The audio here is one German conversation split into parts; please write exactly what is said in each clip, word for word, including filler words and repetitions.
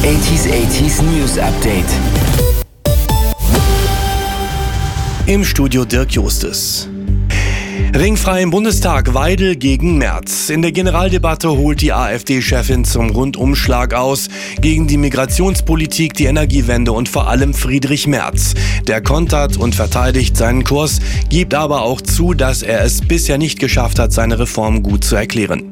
achtziger achtziger News Update. Im Studio Dirk Justus. Ringfrei im Bundestag, Weidel gegen Merz. In der Generaldebatte holt die AfD-Chefin zum Rundumschlag aus gegen die Migrationspolitik, die Energiewende und vor allem Friedrich Merz. Der kontert und verteidigt seinen Kurs, gibt aber auch zu, dass er es bisher nicht geschafft hat, seine Reform gut zu erklären.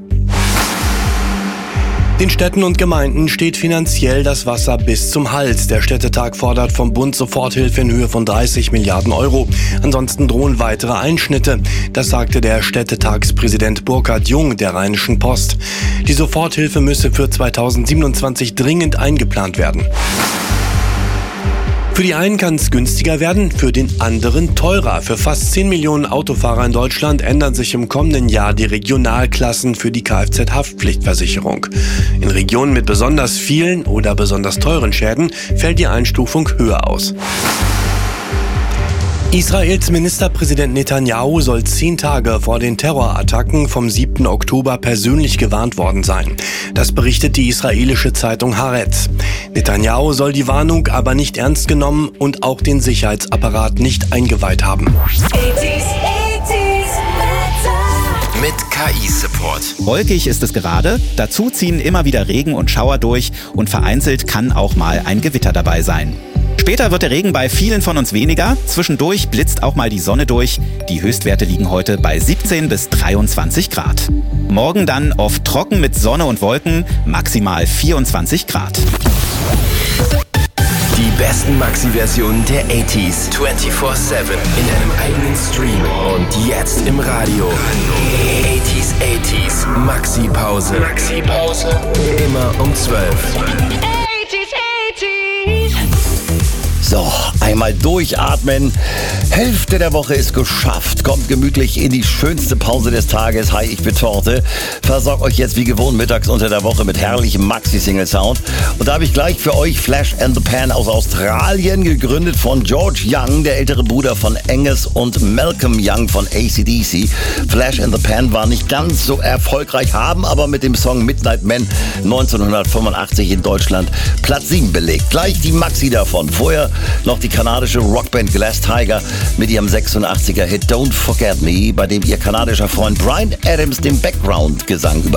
Den Städten und Gemeinden steht finanziell das Wasser bis zum Hals. Der Städtetag fordert vom Bund Soforthilfe in Höhe von dreißig Milliarden Euro. Ansonsten drohen weitere Einschnitte. Das sagte der Städtetagspräsident Burkhard Jung der Rheinischen Post. Die Soforthilfe müsse für zweitausendsiebenundzwanzig dringend eingeplant werden. Für die einen kann es günstiger werden, für den anderen teurer. Für fast zehn Millionen Autofahrer in Deutschland ändern sich im kommenden Jahr die Regionalklassen für die Kfz-Haftpflichtversicherung. In Regionen mit besonders vielen oder besonders teuren Schäden fällt die Einstufung höher aus. Israels Ministerpräsident Netanyahu soll zehn Tage vor den Terrorattacken vom siebten Oktober persönlich gewarnt worden sein. Das berichtet die israelische Zeitung Haaretz. Netanyahu soll die Warnung aber nicht ernst genommen und auch den Sicherheitsapparat nicht eingeweiht haben. Mit K I-Support. Wolkig ist es gerade, dazu ziehen immer wieder Regen und Schauer durch und vereinzelt kann auch mal ein Gewitter dabei sein. Später wird der Regen bei vielen von uns weniger, zwischendurch blitzt auch mal die Sonne durch. Die Höchstwerte liegen heute bei siebzehn bis dreiundzwanzig Grad. Morgen dann oft trocken mit Sonne und Wolken, maximal vierundzwanzig Grad. Die besten Maxi-Versionen der achtziger vierundzwanzig sieben in deinem eigenen Stream und jetzt im Radio. achtziger achtziger Maxi-Pause. Maxi-Pause. Immer um zwölf. So, einmal durchatmen. Hälfte der Woche ist geschafft. Kommt gemütlich in die schönste Pause des Tages. Hi, ich bin Torte. Versorgt euch jetzt wie gewohnt mittags unter der Woche mit herrlichem Maxi-Single-Sound. Und da habe ich gleich für euch Flash and the Pan aus Australien, gegründet von George Young, der ältere Bruder von Angus und Malcolm Young von A C D C. Flash and the Pan war nicht ganz so erfolgreich, haben aber mit dem Song Midnight Man neunzehnhundertfünfundachtzig in Deutschland Platz sieben belegt. Gleich die Maxi davon. Vorher noch die kanadische Rockband Glass Tiger mit ihrem sechsundachtziger Hit Don't Forget Me, bei dem ihr kanadischer Freund Bryan Adams den Background-Gesang über